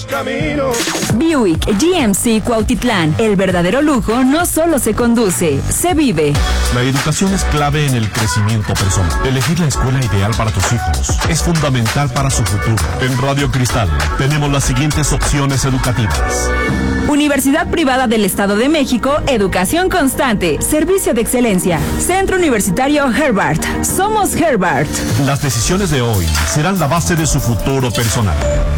caminos. Buick GMC Cuautitlán. El verdadero lujo no solo se conduce, se vive. La educación es clave en el crecimiento personal. Elegir la escuela ideal para tus hijos es fundamental para su futuro. En Radio Cristal tenemos las siguientes opciones educativas. Universidad Privada del Estado de México, educación constante, servicio de excelencia. Centro Universitario Herbart. Somos Herbart. Las decisiones de hoy serán la base de su futuro personal.